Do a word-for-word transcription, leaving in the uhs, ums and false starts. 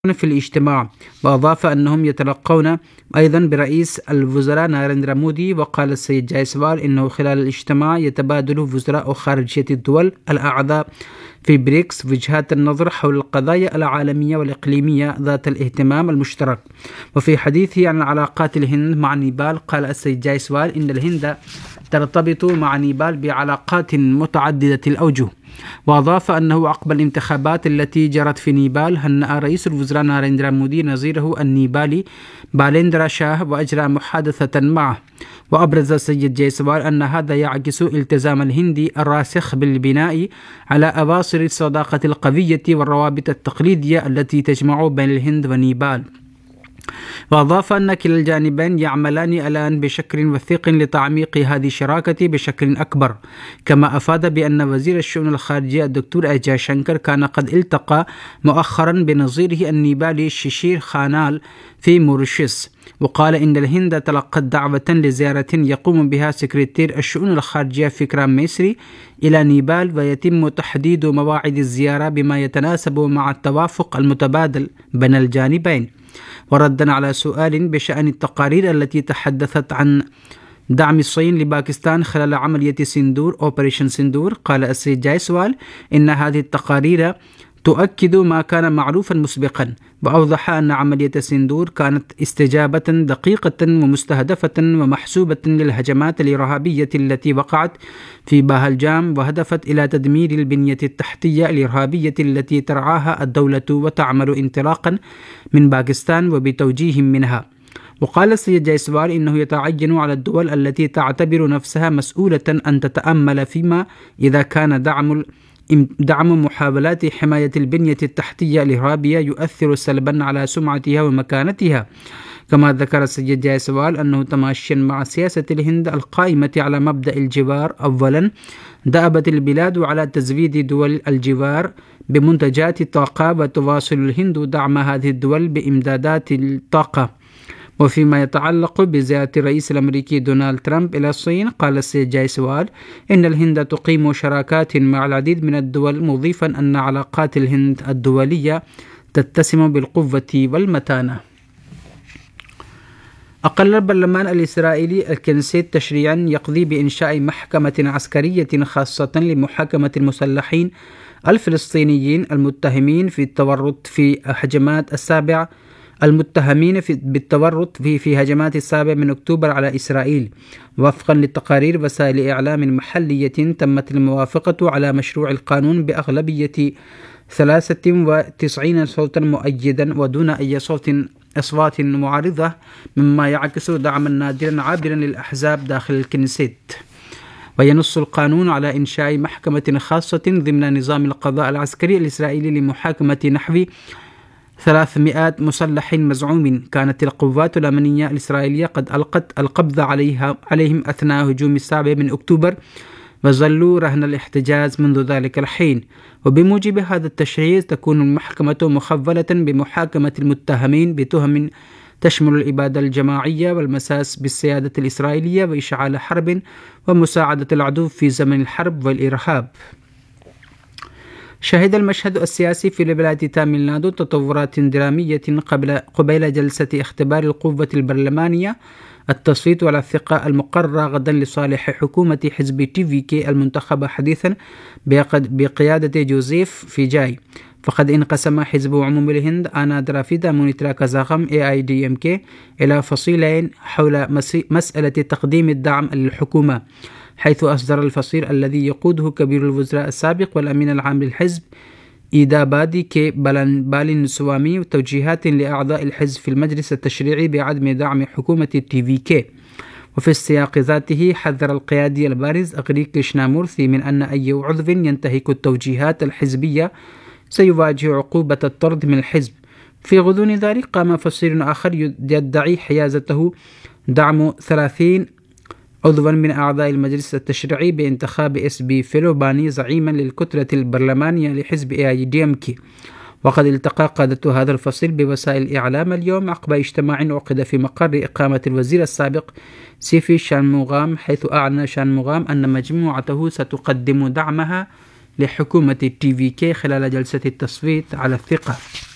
في الاجتماع، وأضاف أنهم يتلقون أيضا برئيس الوزراء ناريندرا مودي. وقال السيد جايسوال إنه خلال الاجتماع يتبادل وزراء خارجية الدول الأعضاء في بريكس وجهات النظر حول القضايا العالمية والإقليمية ذات الاهتمام المشترك. وفي حديثه عن علاقات الهند مع نيبال، قال السيد جايسوال إن الهند ترتبط مع نيبال بعلاقات متعددة الأوجه. وأضاف أنه عقب الانتخابات التي جرت في نيبال هنأ رئيس الوزراء ناريندرا مودي نظيره النيبالي باليندرا شاه وأجرى محادثة معه. وأبرز السيد جايسوال أن هذا يعكس التزام الهندي الراسخ بالبناء على أواصر الصداقة القوية والروابط التقليدية التي تجمع بين الهند ونيبال. وأضاف أن كلا الجانبين يعملان الآن بشكل وثيق لتعميق هذه الشراكة بشكل أكبر. كما أفاد بأن وزير الشؤون الخارجية الدكتور أجاي شنكر كان قد التقى مؤخرا بنظيره النيبالي شيشير خانال في موريشيوس. وقال إن الهند تلقت دعوة لزيارة يقوم بها سكرتير الشؤون الخارجية فكرام ميسري إلى نيبال، ويتم تحديد مواعيد الزيارة بما يتناسب مع التوافق المتبادل بين الجانبين. وردا على سؤال بشأن التقارير التي تحدثت عن دعم الصين لباكستان خلال عملية سندور أوبريشن سندور، قال السيد جايسوال إن هذه التقارير تؤكد ما كان معروفا مسبقا. وأوضح أن عملية سندور كانت استجابة دقيقة ومستهدفة ومحسوبة للهجمات الإرهابية التي وقعت في باهلجام، وهدفت إلى تدمير البنية التحتية الإرهابية التي ترعاها الدولة وتعمل انطلاقا من باكستان وبتوجيه منها. وقال السيد جايسوال إنه يتعين على الدول التي تعتبر نفسها مسؤولة أن تتأمل فيما إذا كان دعم دعم محاولات حماية البنية التحتية الإرهابية يؤثر سلبا على سمعتها ومكانتها. كما ذكر السيد جايسوال أنه تماشيا مع سياسة الهند القائمة على مبدأ الجوار أولا، دأبت البلاد على تزويد دول الجوار بمنتجات الطاقة، وتواصل الهند دعم هذه الدول بإمدادات الطاقة. وفيما يتعلق بزيارة الرئيس الأمريكي دونالد ترامب إلى الصين، قال السيد جايسوال إن الهند تقيم شراكات مع العديد من الدول، مضيفا أن علاقات الهند الدولية تتسم بالقوة والمتانة. أقر البرلمان الإسرائيلي الكنيست تشريعا يقضي بإنشاء محكمة عسكرية خاصة لمحاكمة المسلحين الفلسطينيين المتهمين في التورط في هجمات السابع المتهمين في بالتورط في في هجمات السابع من أكتوبر على إسرائيل. وفقا لتقارير وسائل إعلام محلية، تمت الموافقة على مشروع القانون بأغلبية ثلاثة وتسعين صوتا مؤيدا ودون أي صوت أصوات معارضة، مما يعكس دعما نادرا عابرا للأحزاب داخل الكنيست. وينص القانون على إنشاء محكمة خاصة ضمن نظام القضاء العسكري الإسرائيلي لمحاكمة نحو ثلاثمائة مسلح مزعوم كانت القوات الأمنية الإسرائيلية قد ألقت القبض عليها عليهم أثناء هجوم السابع من أكتوبر، وظلوا رهن الاحتجاز منذ ذلك الحين. وبموجب هذا التشريع تكون المحكمة مخولة بمحاكمة المتهمين بتهم تشمل الإبادة الجماعية والمساس بالسيادة الإسرائيلية وإشعال حرب ومساعدة العدو في زمن الحرب والإرهاب. شهد المشهد السياسي في ولاية تاميل نادو تطورات درامية قبل قبيل جلسة اختبار القوة البرلمانية، التصويت على الثقة المقررة غدا لصالح حكومة حزب تي في كي المنتخبة حديثا بقيادة جوزيف فيجاي. فقد انقسم حزب عموم الهند آنادرا فيدا مونيترا كازاغم اي اي دي ام كي إلى فصيلين حول مسألة تقديم الدعم للحكومة، حيث أصدر الفصيل الذي يقوده كبير الوزراء السابق والأمين العام للحزب إيدا بادي كي بالين سوامي توجيهات لأعضاء الحزب في المجلس التشريعي بعدم دعم حكومة التي في كي. وفي السياق ذاته حذر القيادي البارز أغري كريشنامورثي من أن أي عضو ينتهك التوجيهات الحزبية سيواجه عقوبة الطرد من الحزب. في غضون ذلك قام فصيل آخر يدعي حيازته دعم ثلاثين عضوا من أعضاء المجلس التشريعي بانتخاب اس بي فيلوباني زعيما للكتلة البرلمانية لحزب اي اي دي ام كي. وقد التقى قادة هذا الفصيل بوسائل الإعلام اليوم عقب اجتماع عقد في مقر إقامة الوزير السابق سيفي شانموغام، حيث أعلن شانموغام أن مجموعته ستقدم دعمها لحكومة التي في كي خلال جلسة التصويت على الثقة.